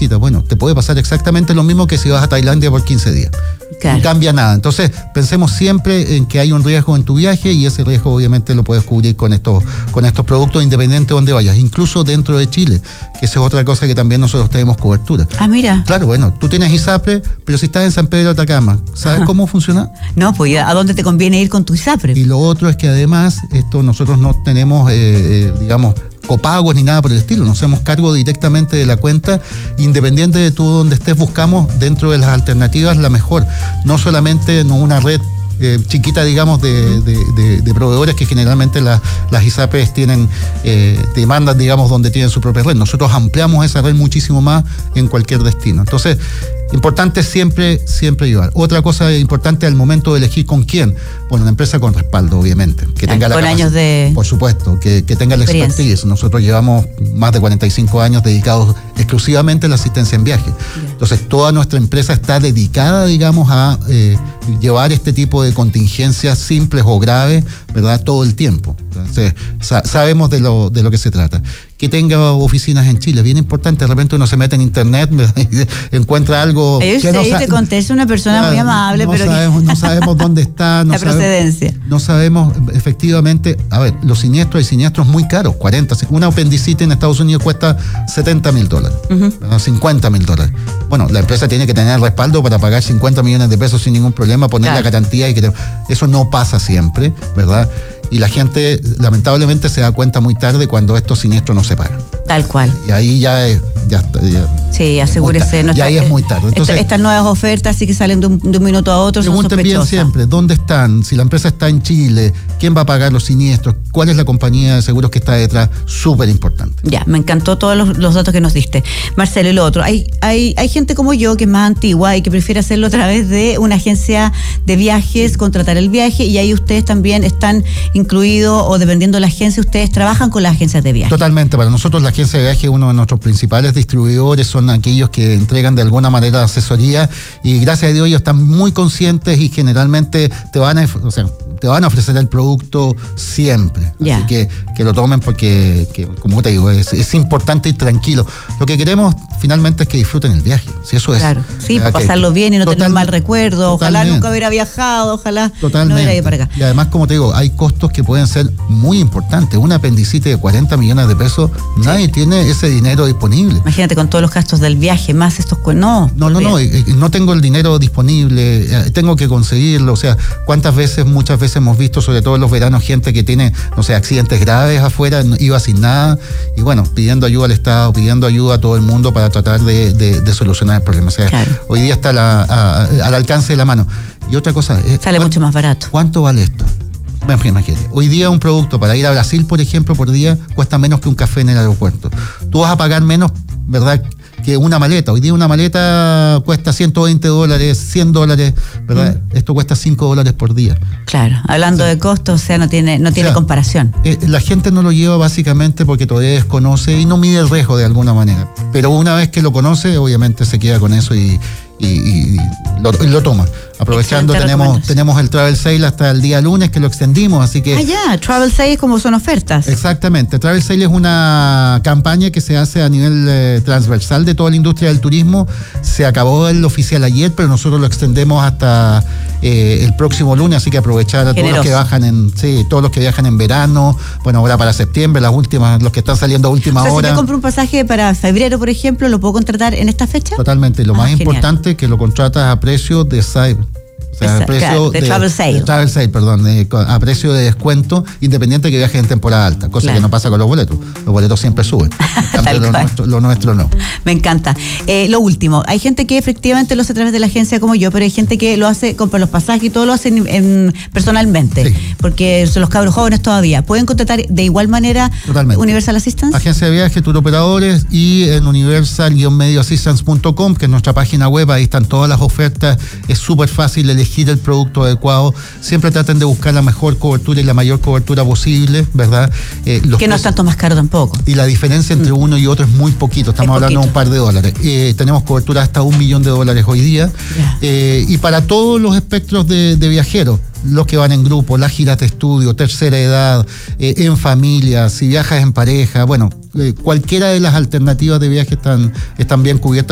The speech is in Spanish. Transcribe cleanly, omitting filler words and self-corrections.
visita. Bueno, te puede pasar exactamente lo mismo que si vas a Tailandia por 15 días. Claro. No cambia nada. Entonces, pensemos siempre en que hay un riesgo en tu viaje y ese riesgo obviamente lo puedes cubrir con estos productos independiente de donde vayas, incluso dentro de Chile, que esa es otra cosa que también nosotros tenemos cobertura. Ah, mira. Claro, bueno, tú tienes ISAPRE, pero si estás en San Pedro de Atacama, ¿sabes cómo funciona? No, pues ¿a dónde te conviene ir con tu ISAPRE? Y lo otro es que además nosotros no tenemos, digamos, copagos ni nada por el estilo, nos hacemos cargo directamente de la cuenta, independiente de tú donde estés, buscamos dentro de las alternativas la mejor, no solamente en una red chiquita, digamos, de proveedores que generalmente las ISAPRES tienen demandas, digamos, donde tienen su propia red. Nosotros ampliamos esa red muchísimo más en cualquier destino. Entonces, importante siempre llevar. Otra cosa importante al momento de elegir con quién. Bueno, una empresa con respaldo, obviamente. Que tenga la años de... Por supuesto, que tenga la expertise. Nosotros llevamos más de 45 años dedicados exclusivamente a la asistencia en viaje. Entonces, toda nuestra empresa está dedicada, digamos, a llevar este tipo de contingencias simples o graves, ¿verdad?, todo el tiempo. Entonces, sabemos de lo que se trata. Que tenga oficinas en Chile, bien importante. De repente uno se mete en internet, y encuentra algo que te conté, es una persona muy amable, pero no sabemos dónde está, la procedencia. No sabemos efectivamente. A ver, los siniestros, hay siniestros muy caros, 40. Una apendicitis en Estados Unidos cuesta $70,000, $50,000. Bueno, la empresa tiene que tener respaldo para pagar 50 millones de pesos sin ningún problema, poner la garantía y que eso no pasa siempre, ¿verdad? Y la gente lamentablemente se da cuenta muy tarde cuando estos siniestros no se pagan. Tal cual. Y ahí ya está. Sí, asegúrese. Y ahí es muy tarde. Entonces, estas nuevas ofertas sí que salen de un minuto a otro. Pregunten bien siempre, ¿dónde están? Si la empresa está en Chile, ¿quién va a pagar los siniestros? ¿Cuál es la compañía de seguros que está detrás? Súper importante. Ya, me encantó todos los datos que nos diste. Marcelo, y lo otro, hay gente como yo que es más antigua y que prefiere hacerlo a través de una agencia de viajes, contratar el viaje, y ahí ustedes también están incluidos, o dependiendo de la agencia, ustedes trabajan con las agencias de viaje. Totalmente, para nosotros la agencia de viaje es uno de nuestros principales distribuidores, son aquellos que entregan de alguna manera asesoría, y gracias a Dios ellos están muy conscientes y generalmente te van a ofrecer el producto siempre. Ya. Así que lo tomen porque, como te digo, es importante ir tranquilo. Lo que queremos finalmente es que disfruten el viaje. Si eso claro. es. Sí, pasarlo bien y no tener mal recuerdo. Ojalá nunca hubiera viajado, ojalá no hubiera ido para acá. Y además, como te digo, hay costos que pueden ser muy importantes. Una apendicitis de 40 millones de pesos, nadie tiene ese dinero disponible. Imagínate con todos los gastos del viaje, más estos... No tengo el dinero disponible, tengo que conseguirlo. O sea, muchas veces hemos visto, sobre todo en los veranos, gente que tiene, no sé, accidentes graves afuera, iba sin nada, y bueno, pidiendo ayuda al Estado, pidiendo ayuda a todo el mundo para tratar de solucionar el problema. O sea, claro, hoy día está al alcance de la mano. Y otra cosa... Sale mucho más barato. ¿Cuánto vale esto? Imagínate, hoy día un producto para ir a Brasil, por ejemplo, por día, cuesta menos que un café en el aeropuerto. Tú vas a pagar menos, ¿verdad?, que una maleta. Hoy día una maleta cuesta $120, $100, ¿verdad? Esto cuesta $5 por día. Claro, hablando de costos, o sea, no tiene comparación. La gente no lo lleva básicamente porque todavía desconoce y no mide el riesgo de alguna manera. Pero una vez que lo conoce, obviamente se queda con eso y lo toma. Aprovechando, tenemos el Travel Sale hasta el día lunes, que lo extendimos, así que... Travel Sale es como son ofertas. Exactamente, Travel Sale es una campaña que se hace a nivel transversal de toda la industria del turismo. Se acabó el oficial ayer, pero nosotros lo extendemos hasta el próximo lunes, así que aprovechar a todos los que viajan en verano, bueno, ahora para septiembre, los que están saliendo a última hora. Si yo compro un pasaje para febrero, por ejemplo, ¿lo puedo contratar en esta fecha? Totalmente, lo más importante es que lo contratas a precio de Cyber. O sea, a precio de Travel Sale. Travel Sale, perdón, a precio de descuento, independiente que viajes en temporada alta, cosa que no pasa con los boletos. Los boletos siempre suben. Lo nuestro no. Me encanta. Lo último, hay gente que efectivamente lo hace a través de la agencia como yo, pero hay gente que lo hace, compra los pasajes y todo lo hacen personalmente, porque son los cabros jóvenes todavía. ¿Pueden contratar de igual manera Universal Assistance? Agencia de viaje, tour operadores, y en universal-medioassistance.com, que es nuestra página web, ahí están todas las ofertas. Es súper fácil elegir el producto adecuado. Siempre traten de buscar la mejor cobertura y la mayor cobertura posible, ¿verdad? Que no es tanto más caro tampoco. Y la diferencia entre uno y otro es muy poquito. Estamos hablando de un par de dólares. Tenemos cobertura hasta $1 millón hoy día. Y para todos los espectros de viajeros, los que van en grupo, las giras de estudio, tercera edad, en familia, si viajas en pareja, bueno, cualquiera de las alternativas de viaje están bien cubiertas